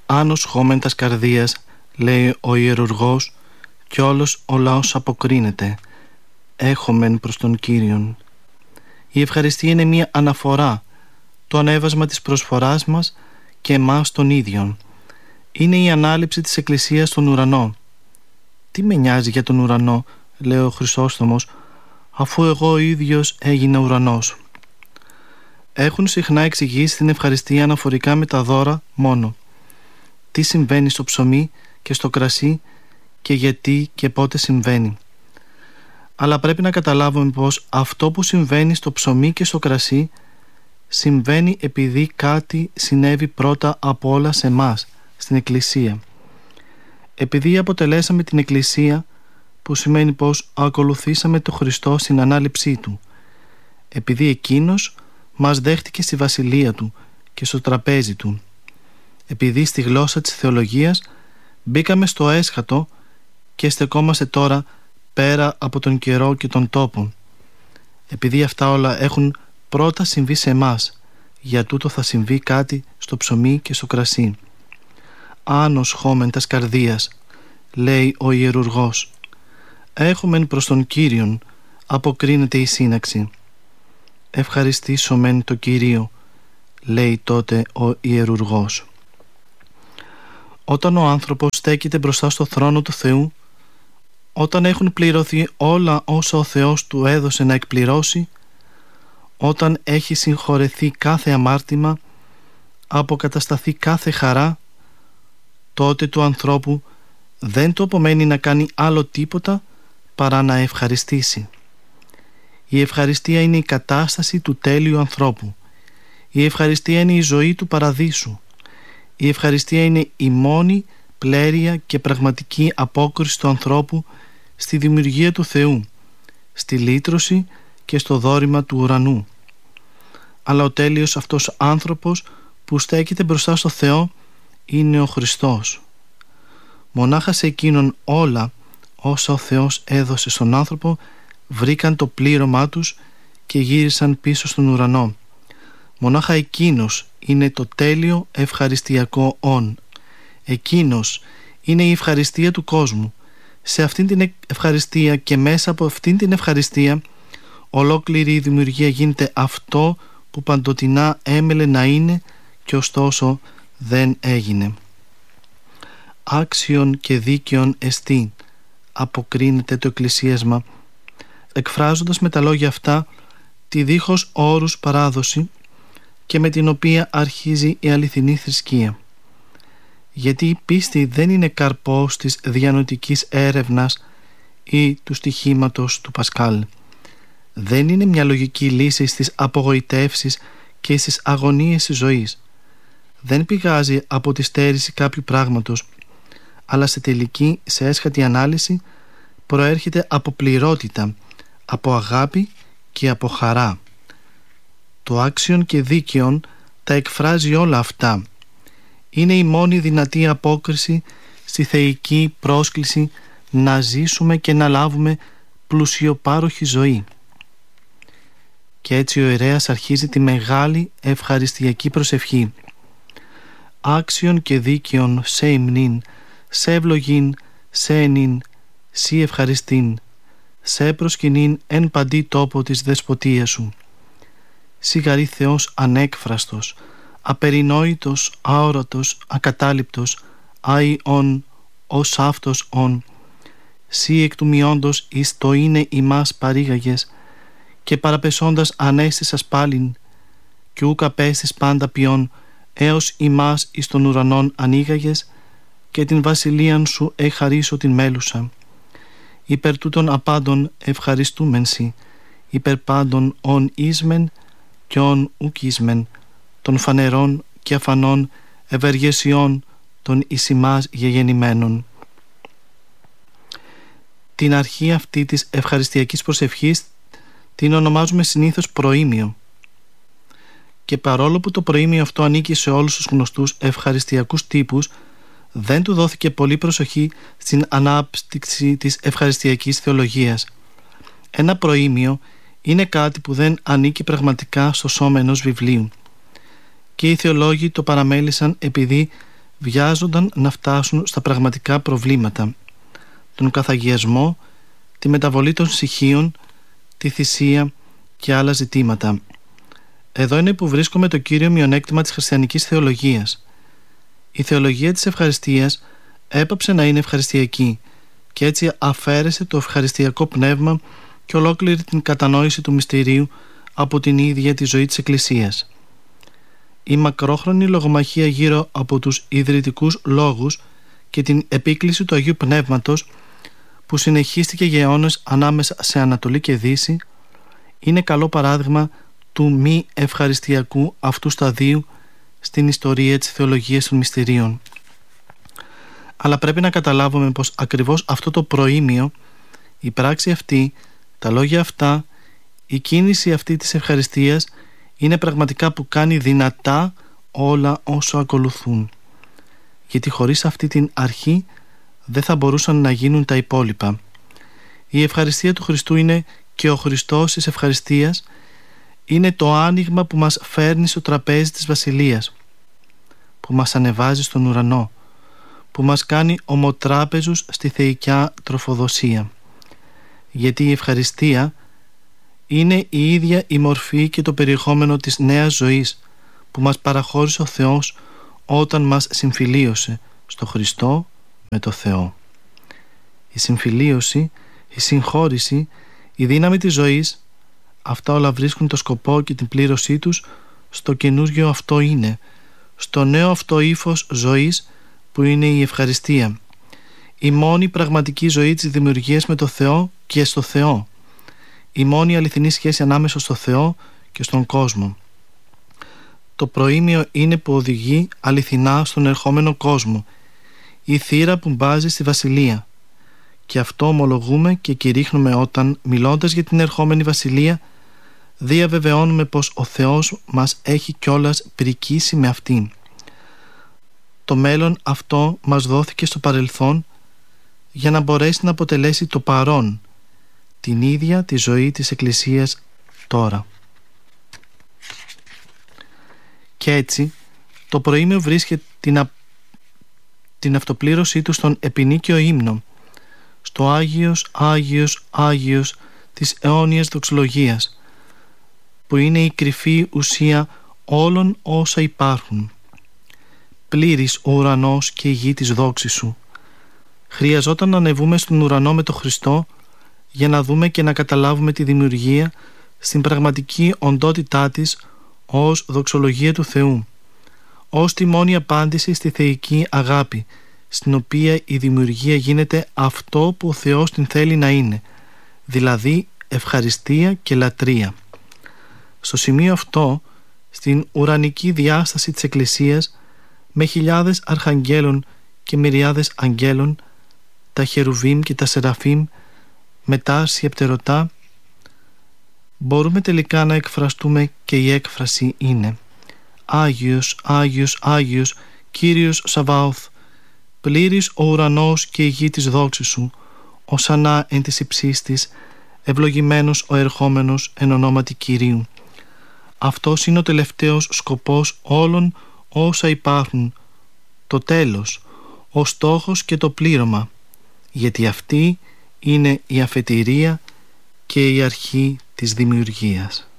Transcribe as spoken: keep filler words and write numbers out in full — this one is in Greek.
«Άνος χώμεν καρδίας», λέει ο ιερουργός, κι όλος ο λαός αποκρίνεται, «Έχομεν προς τον Κύριον». Η ευχαριστία είναι μία αναφορά, το ανέβασμα της προσφοράς μας και εμάς των ίδιων. Είναι η ανάληψη της Εκκλησίας στον ουρανό. «Τι με νοιάζει για τον ουρανό», λέει ο Χρυσόστομος, «αφού εγώ ο ίδιος έγινα ουρανός». Έχουν συχνά εξηγήσει την ευχαριστία αναφορικά με τα δώρα μόνο. Τι συμβαίνει στο ψωμί και στο κρασί και γιατί και πότε συμβαίνει. Αλλά πρέπει να καταλάβουμε πως αυτό που συμβαίνει στο ψωμί και στο κρασί συμβαίνει επειδή κάτι συνέβη πρώτα από όλα σε εμάς, στην Εκκλησία. Επειδή αποτελέσαμε την Εκκλησία, που σημαίνει πως ακολουθήσαμε τον Χριστό στην ανάληψή Του. Επειδή Εκείνος μας δέχτηκε στη βασιλεία Του και στο τραπέζι Του. Επειδή στη γλώσσα της θεολογίας μπήκαμε στο έσχατο και στεκόμαστε τώρα πέρα από τον καιρό και τον τόπο. Επειδή αυτά όλα έχουν πρώτα συμβεί σε εμάς, για τούτο θα συμβεί κάτι στο ψωμί και στο κρασί. «Άνος χώμεν τας καρδίας», λέει ο ιερουργός, «Έχομεν προς τον Κύριον», αποκρίνεται η σύναξη. «Ευχαριστήσομεν το Κυρίο», λέει τότε ο ιερουργός. Όταν ο άνθρωπος στέκεται μπροστά στο θρόνο του Θεού, όταν έχουν πληρωθεί όλα όσα ο Θεός του έδωσε να εκπληρώσει, όταν έχει συγχωρεθεί κάθε αμάρτημα, αποκατασταθεί κάθε χαρά, τότε του ανθρώπου δεν του απομένει να κάνει άλλο τίποτα παρά να ευχαριστήσει. Η ευχαριστία είναι η κατάσταση του τέλειου ανθρώπου. Η ευχαριστία είναι η ζωή του παραδείσου. Η ευχαριστία είναι η μόνη πλέρεια και πραγματική απόκριση του ανθρώπου στη δημιουργία του Θεού, στη λύτρωση και στο δώρημα του ουρανού. Αλλά ο τέλειος αυτός άνθρωπος που στέκεται μπροστά στο Θεό είναι ο Χριστός. Μονάχα σε εκείνον όλα όσα ο Θεός έδωσε στον άνθρωπο βρήκαν το πλήρωμά τους και γύρισαν πίσω στον ουρανό. Μονάχα εκείνος είναι το τέλειο ευχαριστιακό όν. Εκείνος είναι η ευχαριστία του κόσμου. Σε αυτήν την ευχαριστία και μέσα από αυτήν την ευχαριστία ολόκληρη η δημιουργία γίνεται αυτό που παντοτινά έμελε να είναι και ωστόσο δεν έγινε. «Άξιον και δίκαιον εστί», αποκρίνεται το εκκλησίασμα, εκφράζοντας με τα λόγια αυτά τη δίχως όρους παράδοση και με την οποία αρχίζει η αληθινή θρησκεία. Γιατί η πίστη δεν είναι καρπός της διανοητικής έρευνας ή του στοιχήματος του Πασκάλ. Δεν είναι μια λογική λύση στις απογοητεύσεις και στις αγωνίες της ζωής. Δεν πηγάζει από τη στέρηση κάποιου πράγματος, αλλά σε τελική, σε έσχατη ανάλυση, προέρχεται από πληρότητα, από αγάπη και από χαρά. Το άξιον και δίκαιον τα εκφράζει όλα αυτά. Είναι η μόνη δυνατή απόκριση στη θεϊκή πρόσκληση να ζήσουμε και να λάβουμε πλουσιοπάροχη ζωή. Και έτσι ο ιερέας αρχίζει τη μεγάλη ευχαριστιακή προσευχή. «Άξιον και δίκαιον σε υμνήν, σε ευλογήν, σε ενήν, σύ ευχαριστήν, σε προσκυνήν εν παντή τόπο της δεσποτείας σου. Σιγαρή Θεός ανέκφραστος, απερινόητος, αόρατος, ακατάληπτος, άι ον, ως αυτός ον, σύ εκ του μειόντος εις το είναι ημάς παρήγαγες, και παραπεσώντας ανέστησας πάλιν, κι ούκ απέστης πάντα ποιόν, έως ημάς εις των ουρανών ανοίγαγες, και την βασιλείαν σου εχαρίσω την μέλουσα. Υπερ τούτων απάντων ευχαριστούμενσι, υπερ πάντων ον ίσμεν κι ον ουκ ίσμεν, των φανερών και αφανών ευεργεσιών των εις ημάς γεγεννημένων». Την αρχή αυτή της ευχαριστιακής προσευχής την ονομάζουμε συνήθως προήμιο. Και παρόλο που το προήμιο αυτό ανήκει σε όλους τους γνωστούς ευχαριστιακούς τύπους, δεν του δόθηκε πολύ προσοχή στην ανάπτυξη της ευχαριστιακής θεολογίας. Ένα προήμιο είναι κάτι που δεν ανήκει πραγματικά στο σώμα ενός βιβλίου, και οι θεολόγοι το παραμέλησαν επειδή βιάζονταν να φτάσουν στα πραγματικά προβλήματα, τον καθαγιασμό, τη μεταβολή των στοιχείων, τη θυσία και άλλα ζητήματα. Εδώ είναι που βρίσκουμε το κύριο μειονέκτημα της χριστιανικής θεολογίας. Η θεολογία της ευχαριστίας έπαψε να είναι ευχαριστιακή και έτσι αφαίρεσε το ευχαριστιακό πνεύμα και ολόκληρη την κατανόηση του μυστηρίου από την ίδια τη ζωή της Εκκλησίας. Η μακρόχρονη λογομαχία γύρω από τους ιδρυτικούς λόγους και την επίκληση του Αγίου Πνεύματος που συνεχίστηκε για αιώνες ανάμεσα σε Ανατολή και Δύση είναι καλό παράδειγμα του μη ευχαριστιακού αυτού σταδίου στην ιστορία της θεολογίας των μυστηρίων. Αλλά πρέπει να καταλάβουμε πως ακριβώς αυτό το προήμιο, η πράξη αυτή, τα λόγια αυτά, η κίνηση αυτή της ευχαριστίας είναι πραγματικά που κάνει δυνατά όλα όσα ακολουθούν. Γιατί χωρίς αυτή την αρχή δεν θα μπορούσαν να γίνουν τα υπόλοιπα. Η ευχαριστία του Χριστού είναι και ο Χριστός της ευχαριστίας, είναι το άνοιγμα που μας φέρνει στο τραπέζι της Βασιλείας, που μας ανεβάζει στον ουρανό, που μας κάνει ομοτράπεζους στη θεϊκιά τροφοδοσία. Γιατί η ευχαριστία είναι η ίδια η μορφή και το περιεχόμενο της νέας ζωής που μας παραχώρησε ο Θεός όταν μας συμφιλίωσε στο Χριστό με το Θεό. Η συμφιλίωση, η συγχώρηση, η δύναμη της ζωής, αυτά όλα βρίσκουν το σκοπό και την πλήρωσή τους στο καινούργιο αυτό είναι, στο νέο αυτό ύφος ζωής που είναι η ευχαριστία, η μόνη πραγματική ζωή της δημιουργίας με το Θεό και στο Θεό, η μόνη αληθινή σχέση ανάμεσα στο Θεό και στον κόσμο. Το προήμιο είναι που οδηγεί αληθινά στον ερχόμενο κόσμο, η θύρα που μπάζει στη Βασιλεία, και αυτό ομολογούμε και κηρύχνουμε όταν, μιλώντας για την ερχόμενη Βασιλεία, διαβεβαιώνουμε πως ο Θεός μας έχει κιόλας πρικήσει με αυτήν. Το μέλλον αυτό μας δόθηκε στο παρελθόν για να μπορέσει να αποτελέσει το παρόν, την ίδια τη ζωή της Εκκλησίας τώρα. Και έτσι το προήμιο βρίσκεται την, α... την αυτοπλήρωσή του στον επινίκιο ύμνο, στο Άγιος, Άγιος, Άγιος της αιώνιας δοξολογίας, που είναι η κρυφή ουσία όλων όσα υπάρχουν. Πλήρης ο ουρανός και η γη της δόξης σου. Χρειαζόταν να ανεβούμε στον ουρανό με τον Χριστό για να δούμε και να καταλάβουμε τη δημιουργία στην πραγματική οντότητά της ως δοξολογία του Θεού, ως τη μόνη απάντηση στη θεϊκή αγάπη, στην οποία η δημιουργία γίνεται αυτό που ο Θεός την θέλει να είναι, δηλαδή ευχαριστία και λατρεία. Στο σημείο αυτό, στην ουρανική διάσταση της Εκκλησίας, με χιλιάδες αρχαγγέλων και μυριάδες αγγέλων, τα χερουβίμ και τα σεραφίμ, με τάρσια πτερωτά, μπορούμε τελικά να εκφραστούμε και η έκφραση είναι Άγιος, Άγιος, Άγιος, Κύριος Σαβαώθ, πλήρης ο ουρανός και η γη της δόξης σου, οσανά εν της υψής της, ευλογημένος ο ερχόμενος εν ονόματι Κυρίου. Αυτός είναι ο τελευταίος σκοπός όλων όσα υπάρχουν, το τέλος, ο στόχος και το πλήρωμα, γιατί αυτή είναι η αφετηρία και η αρχή της δημιουργίας.